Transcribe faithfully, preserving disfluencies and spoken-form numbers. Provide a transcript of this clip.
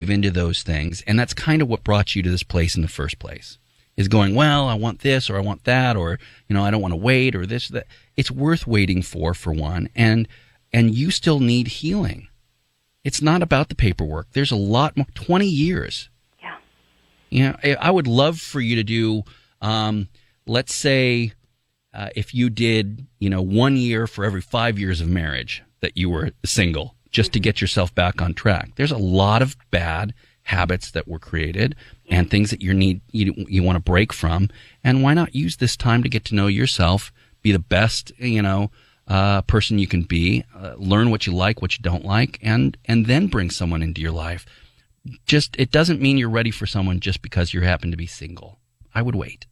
give into those things. And that's kind of what brought you to this place in the first place, is going, well, I want this or I want that, or, you know, I don't want to wait or this, that. It's worth waiting for, for one. And, and you still need healing. It's not about the paperwork. There's a lot more, twenty years. Yeah. You know, I would love for you to do, um, let's say, uh, if you did, you know, one year for every five years of marriage that you were single, just to get yourself back on track. There's a lot of bad habits that were created and things that you need you, you want to break from. And why not use this time to get to know yourself, be the best, you know, uh, person you can be, uh, learn what you like, what you don't like, and and then bring someone into your life. Just it doesn't mean you're ready for someone just because you happen to be single. I would wait.